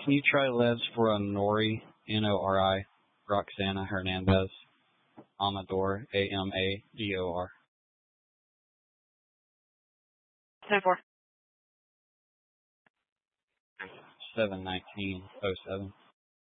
Can you try Levs for a Nori, Nori, Roxana Hernandez, Amador, Amador. 10-4. 71907.